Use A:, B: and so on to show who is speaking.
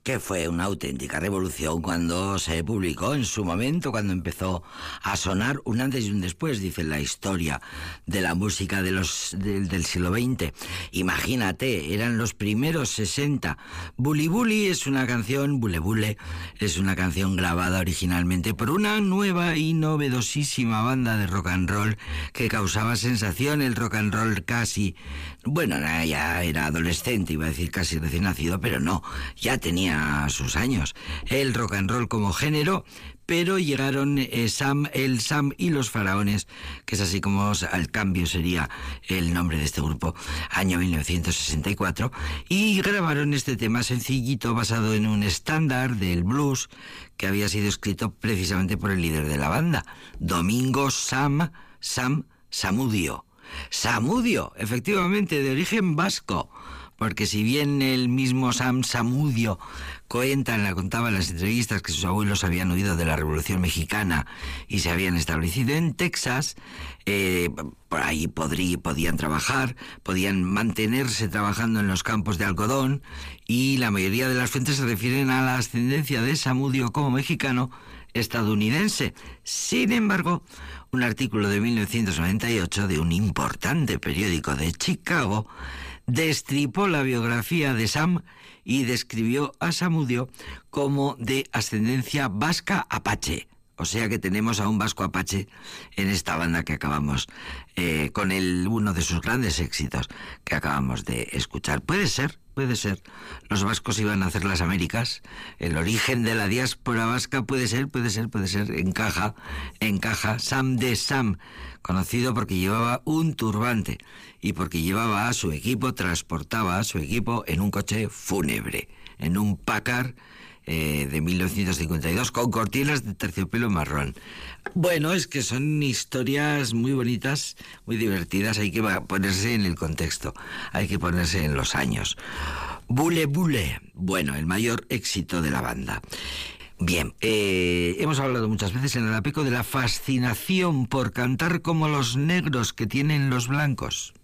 A: que fue una auténtica revolución cuando se publicó en su momento, cuando empezó a sonar un antes y un después, dice la historia de la música del siglo XX. Imagínate, eran los primeros 60. Buli Buli es una canción, Bule Bule, es una canción grabada originalmente por una nueva y novedosísima banda de rock and roll que causaba sensación. El rock and roll casi, bueno, ya era adolescente, iba a decir casi recién nacido, pero no, ya tenía sus años. El rock and roll como género, pero llegaron Sam y los Faraones, que es así como al cambio sería el nombre de este grupo, año 1964, y grabaron este tema sencillito basado en un estándar del blues que había sido escrito precisamente por el líder de la banda, Domingo Samudio. Samudio, efectivamente, de origen vasco, porque si bien el mismo Samudio contaba en las entrevistas que sus abuelos habían huido de la Revolución Mexicana y se habían establecido en Texas, por ahí podían trabajar, podían mantenerse trabajando en los campos de algodón, y la mayoría de las fuentes se refieren a la ascendencia de Samudio como mexicano estadounidense. Sin embargo, un artículo de 1998 de un importante periódico de Chicago destripó la biografía de Sam y describió a Samudio como de ascendencia vasca apache. O sea que tenemos a un vasco apache en esta banda que acabamos, con uno de sus grandes éxitos que acabamos de escuchar. Puede ser. Los vascos iban a hacer las Américas. El origen de la diáspora vasca puede ser. Encaja. Sam de Sam, conocido porque llevaba un turbante y porque transportaba a su equipo en un coche fúnebre, en un Packard de 1952 con cortinas de terciopelo marrón. Bueno, es que son historias muy bonitas, muy divertidas. Hay que ponerse en el contexto, hay que ponerse en los años. Bule Bule, bueno, el mayor éxito de la banda. Bien, hemos hablado muchas veces en el Apeco de la fascinación por cantar como los negros que tienen los blancos.